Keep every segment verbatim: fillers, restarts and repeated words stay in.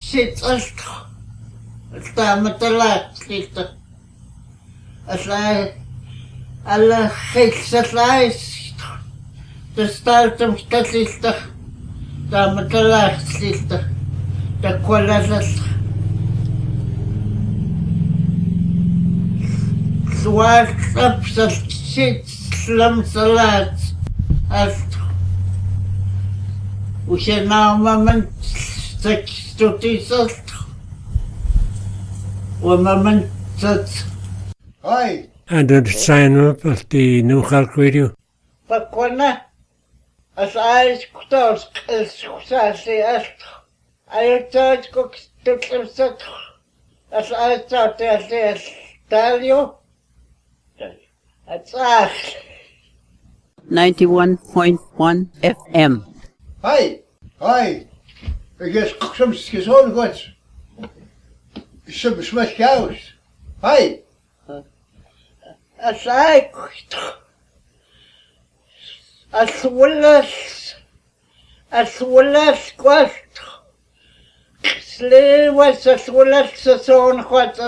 Sitzaltro. Taamatalaaqlilta. Alla alla khilsalaist. Tastaltum tallilta. Taamatalaaqlilta. Takualallalta. Sualtapsal sitslam salat. Alto. Uxanaamaman sakstutisalt. Wamaman sats. Hi. And then sign up at the New York Radio. Pakwana. As I kutos sali alto. I thought cook took him set. As I thought that tell you. That's all. ninety-one point one F M. Hi. Hi. Ik is soms gezond goed. Soms met chaos. Hi. As I as well as as well as quite slave was as well as the son quite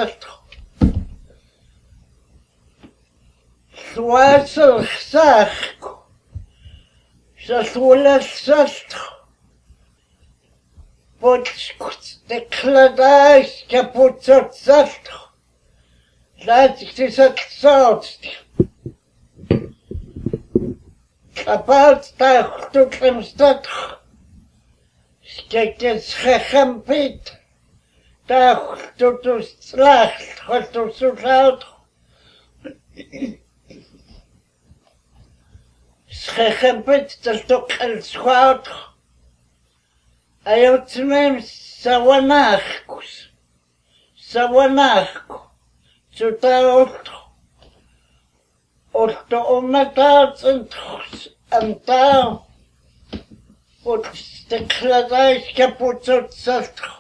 Swassel Sarko. Saswala Sastro. But the Cladais Caputzot Sastro. That is a thought. About that took him Statro. Skekes Hechampit. That to Slacht, what to Sultro. Schechempet taltok al squad. Ayotmem sawanachkus. Sawanachku. Zutaotro. Otto omatats and antao. Ot de kladais kaputzot sastro.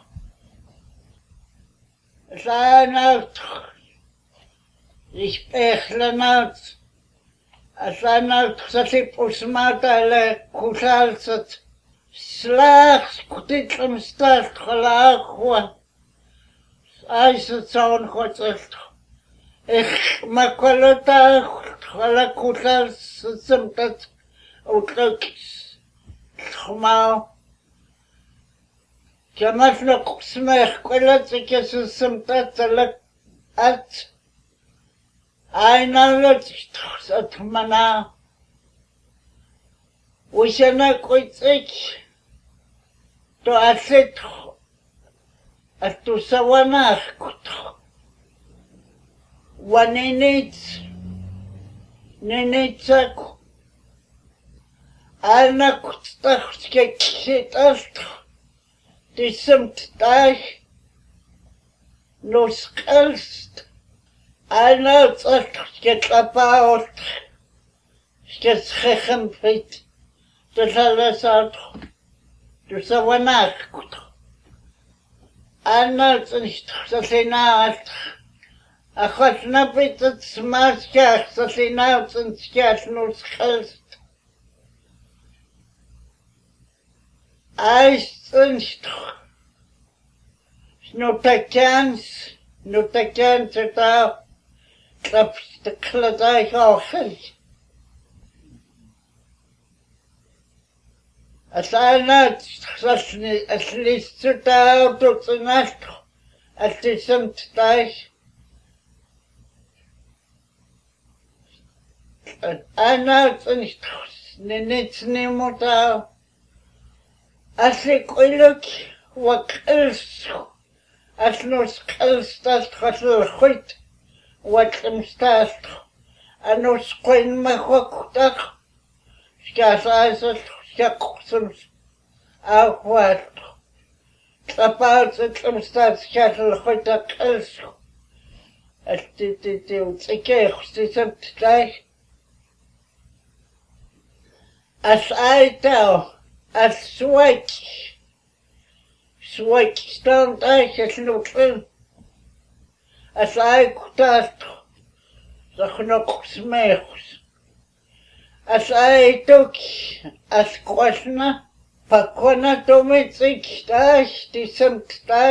Zaanautro. Ich bechle naut. Asana ksati pusmata le kusalsat. Slag skutitlam start khalaqwa. Aisa tsaun khotsalt. Ich makolota khala kusalsat tat utlokis. Khma. Kamafna kusmeh kolat kesusam tat la at. I know that mana. We shall not quite sick to asset as to Sawana. One in it, Nenetsak. I'll not start to get shit after. There's some die. No skulls. I know that get about get second feet to tell us out to someone else. I know that they now I got no bit of smart gas that they now and scarce no skills. I think no takans, no takans at all. Klaps de kladai ogen. As I not such at least to out to the night at the same time. I know it's Nenets Nemota. I think we look what else as no skills that hustle white. What them start, and no screen my hook duck. Scarce eyes of shackles out what. About the some start cattle with the kills. As the the the cakes, the some today. As I tell, as swake, swake stand I as no clean. As I could the knock smells. As I took as question, Pakwana to me think that the same